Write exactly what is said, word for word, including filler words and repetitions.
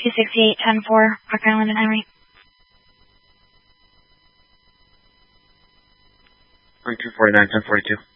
two sixty-eight, ten four, Rock Island and Henry. one two four nine, ten forty-two.